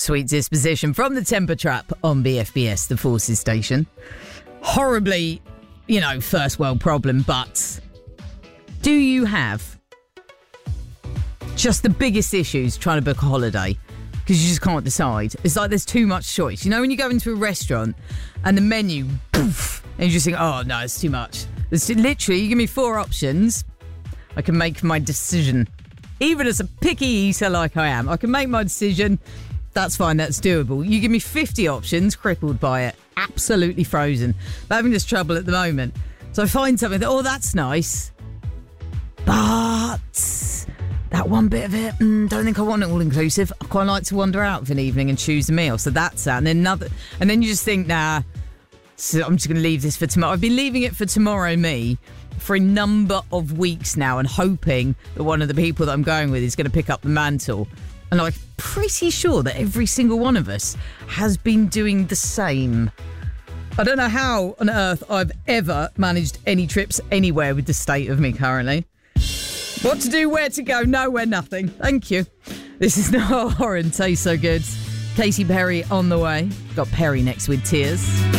Sweet Disposition from the Temper Trap on BFBS, the Forces station. Horribly, first world problem, but do you have just the biggest issues trying to book a holiday? Because you just can't decide. It's like there's too much choice. When you go into a restaurant and the menu, poof, and you just think, oh no, it's too much. Literally, you give me 4 options, I can make my decision. Even as a picky eater like I am, I can make my decision. That's fine, that's doable. You give me 50 options, crippled by it, absolutely frozen. I'm having this trouble at the moment. So I find something that, that's nice. But that one bit of it, don't think I want it all-inclusive. I quite like to wander out for an evening and choose a meal. So that's that. And then you just think, nah, so I'm just going to leave this for tomorrow. I've been leaving it for tomorrow me for a number of weeks now and hoping that one of the people that I'm going with is going to pick up the mantle. And I'm pretty sure that every single one of us has been doing the same. I don't know how on earth I've ever managed any trips anywhere with the state of me currently. What to do, where to go, nowhere, nothing. Thank you. This is Noel Horan, Taste So Good. Katy Perry on the way. Got Perry next with Tears.